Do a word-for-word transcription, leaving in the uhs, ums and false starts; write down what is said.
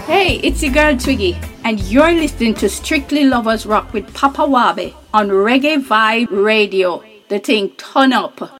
Hey, it's your girl Twiggy, and you're listening to Strictly Lovers Rock with Papa Wabe on Reggae Vibe Radio. The thing turn up.